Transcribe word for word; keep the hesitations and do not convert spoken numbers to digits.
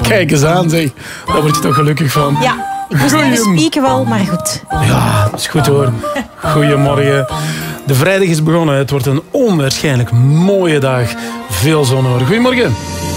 Kijk eens aan, zeg. Daar word je toch gelukkig van. Ja, ik moest Goeie- even spieken wel, maar goed. Ja, dat is goed hoor. Goedemorgen. De vrijdag is begonnen. Het wordt een onwaarschijnlijk mooie dag. Veel zon hoor. Goedemorgen.